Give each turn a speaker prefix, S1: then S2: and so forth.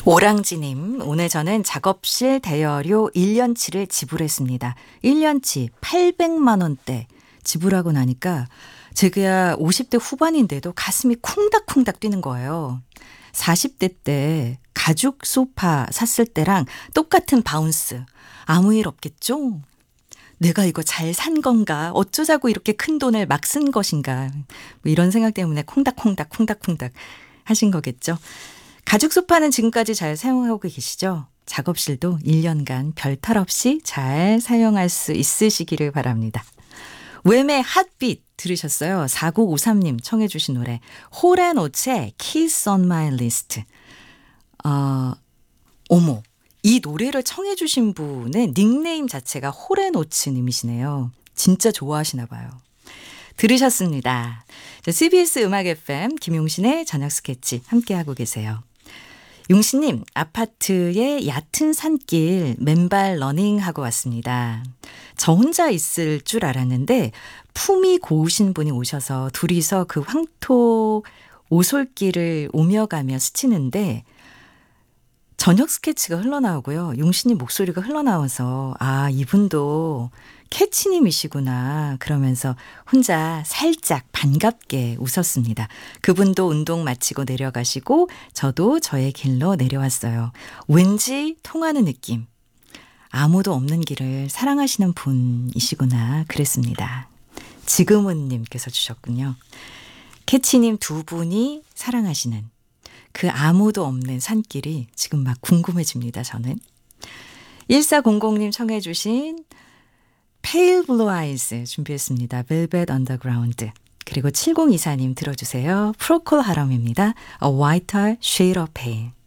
S1: 오랑지님, 오늘 저는 작업실 대여료 1년치를 지불했습니다. 1년치 800만 원대 지불하고 나니까 제가 50대 후반인데도 가슴이 쿵닥쿵닥 뛰는 거예요. 40대 때 가죽 소파 샀을 때랑 똑같은 바운스. 아무 일 없겠죠? 내가 이거 잘 산 건가? 어쩌자고 이렇게 큰 돈을 막 쓴 것인가? 뭐 이런 생각 때문에 콩닥콩닥 콩닥콩닥 하신 거겠죠? 가죽 소파는 지금까지 잘 사용하고 계시죠? 작업실도 1년간 별탈 없이 잘 사용할 수 있으시기를 바랍니다. 웸의 핫빛 들으셨어요? 4953님 청해 주신 노래 홀앤오츠의 Kiss on my list. 어머, 이 노래를 청해 주신 분의 닉네임 자체가 홀앤오츠님이시네요. 진짜 좋아하시나 봐요. 들으셨습니다. CBS 음악 FM 김용신의 저녁 스케치 함께하고 계세요. 용신님, 아파트의 얕은 산길 맨발 러닝하고 왔습니다. 저 혼자 있을 줄 알았는데 품이 고우신 분이 오셔서 둘이서 그 황토 오솔길을 오며 가며 스치는데 저녁 스케치가 흘러나오고요. 용신님 목소리가 흘러나와서 아, 이분도 캐치님이시구나 그러면서 혼자 살짝 반갑게 웃었습니다. 그분도 운동 마치고 내려가시고 저도 저의 길로 내려왔어요. 왠지 통하는 느낌. 아무도 없는 길을 사랑하시는 분이시구나 그랬습니다. 지금은 님께서 주셨군요. 캐치님 두 분이 사랑하시는 그 아무도 없는 산길이 지금 막 궁금해집니다. 저는. 1400님 청해 주신 Pale Blue Eyes 준비했습니다. Velvet Underground. 그리고 7024님 들어주세요. 프로콜 하람입니다. A Whiter Shade of Pale.